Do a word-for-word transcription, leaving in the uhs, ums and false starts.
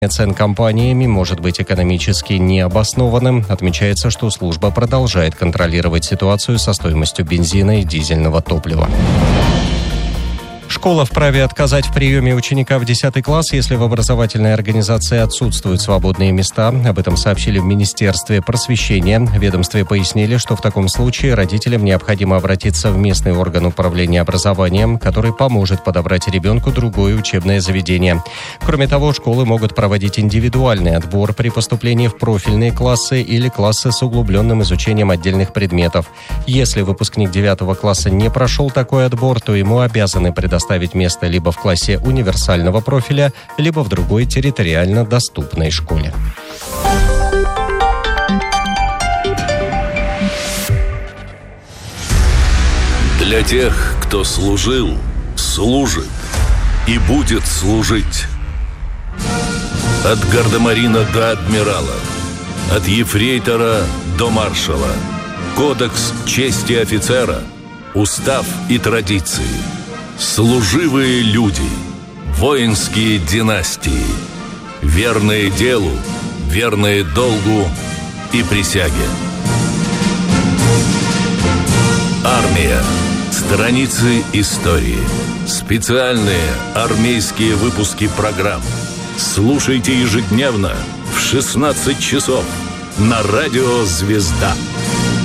цен компаниями может быть экономически необоснованным. Отмечается, что служба продолжает контролировать ситуацию со стоимостью бензина и дизельного топлива. Школа вправе отказать в приеме ученика в десятый класс, если в образовательной организации отсутствуют свободные места. Об этом сообщили в Министерстве просвещения. В ведомстве пояснили, что в таком случае родителям необходимо обратиться в местный орган управления образованием, который поможет подобрать ребенку другое учебное заведение. Кроме того, школы могут проводить индивидуальный отбор при поступлении в профильные классы или классы с углубленным изучением отдельных предметов. Если выпускник девятого класса не прошел такой отбор, то ему обязаны предоставить ставить место либо в классе универсального профиля, либо в другой территориально доступной школе. Для тех, кто служил, служит и будет служить. От гардемарина до адмирала, от ефрейтора до маршала. Кодекс чести офицера, устав и традиции. Служивые люди, воинские династии, верные делу, верные долгу и присяге. Армия. Страницы истории. Специальные армейские выпуски программ. Слушайте ежедневно в шестнадцать часов на радио «Звезда».